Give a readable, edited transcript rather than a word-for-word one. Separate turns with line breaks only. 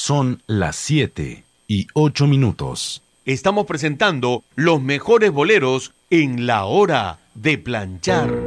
Son las 7:08.
Estamos presentando los mejores boleros en la hora de planchar.